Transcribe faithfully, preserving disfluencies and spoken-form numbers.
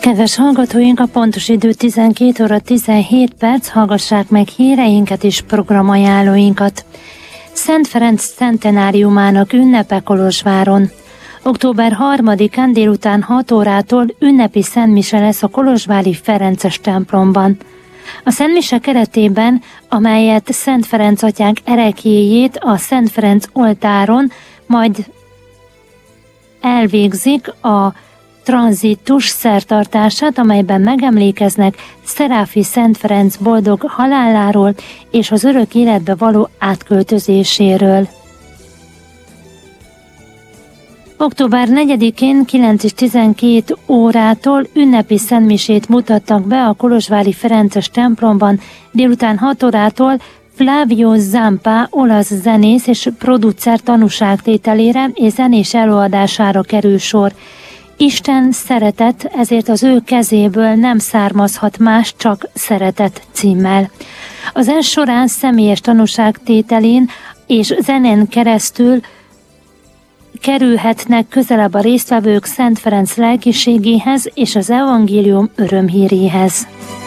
Kedves hallgatóink, a pontos idő tizenkét óra tizenhét perc, hallgassák meg híreinket és programajánlóinkat. Szent Ferenc centenáriumának ünnepe Kolozsváron. október harmadikán délután hat órától ünnepi szentmise lesz a kolozsvári Ferences templomban. A szentmise keretében, amelyet Szent Ferenc atyánk ereklyéjét a Szent Ferenc oltáron majd elvégzik, a tranzitus szertartását, amelyben megemlékeznek Szeráfi Szent Ferenc boldog haláláról és az örök életbe való átköltözéséről. október negyedikén kilenc és tizenkét órától ünnepi szentmisét mutattak be a kolozsvári Ferences templomban, délután hat órától Flavio Zampa olasz zenész és producer tanúságtételére és zenés előadására kerül sor. Isten szeretet, ezért az ő kezéből nem származhat más, csak szeretet címmel. Az ez során személyes tanúságtételén és zenén keresztül kerülhetnek közelebb a résztvevők Szent Ferenc lelkiségéhez és az evangélium örömhíréhez.